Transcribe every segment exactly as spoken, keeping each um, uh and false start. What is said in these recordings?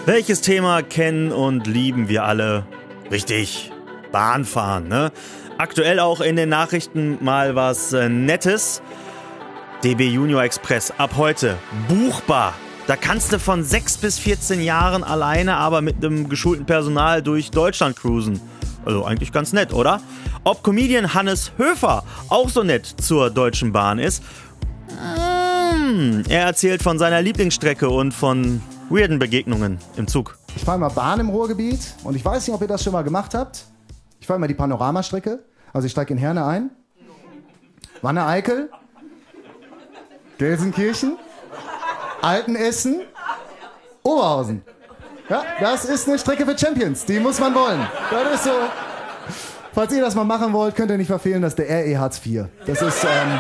Welches Thema kennen und lieben wir alle? Richtig, Bahnfahren, ne? Aktuell auch in den Nachrichten mal was äh, Nettes. D B Junior Express, ab heute buchbar. Da kannst du von sechs bis vierzehn Jahren alleine, aber mit einem geschulten Personal durch Deutschland cruisen. Also eigentlich ganz nett, oder? Ob Comedian Hannes Höfer auch so nett zur Deutschen Bahn ist? Mmh, er erzählt von seiner Lieblingsstrecke und von weirden Begegnungen im Zug. Ich fahre mal Bahn im Ruhrgebiet und ich weiß nicht, ob ihr das schon mal gemacht habt. Ich fahre mal die Panoramastrecke. Also ich steige in Herne ein, Wanne-Eickel, Gelsenkirchen, Altenessen, Oberhausen. Ja, das ist eine Strecke für Champions, die muss man wollen. Das ist so. Falls ihr das mal machen wollt, könnt ihr nicht verfehlen, das ist der R E Hartz vier. Das ist, ähm...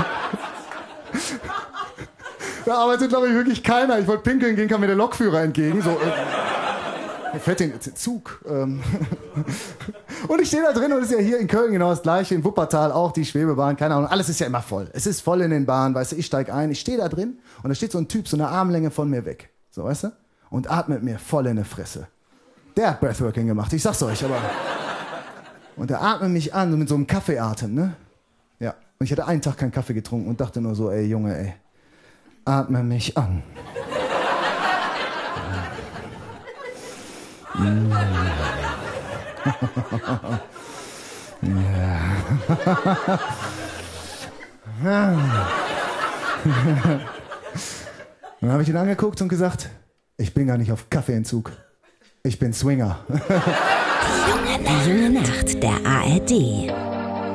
Da arbeitet, glaube ich, wirklich keiner. Ich wollte pinkeln gehen, kam mir der Lokführer entgegen. So, äh, fährt den Zug. Ähm. Und ich stehe da drin und es ist ja hier in Köln genau das Gleiche, in Wuppertal auch, die Schwebebahn, keine Ahnung. Alles ist ja immer voll. Es ist voll in den Bahnen, weißt du. Ich steige ein, ich stehe da drin und da steht so ein Typ, so eine Armlänge von mir weg. So, weißt du? Und atmet mir voll in die Fresse. Der hat Breathworking gemacht, ich sag's euch, aber... Und er atmet mich an, so mit so einem Kaffeeatem, ne? Ja. Und ich hatte einen Tag keinen Kaffee getrunken und dachte nur so, ey, Junge, ey. Atme mich an. Dann habe ich ihn angeguckt und gesagt, ich bin gar nicht auf Kaffeeentzug. Ich bin Swinger. Die junge Nacht der A R D.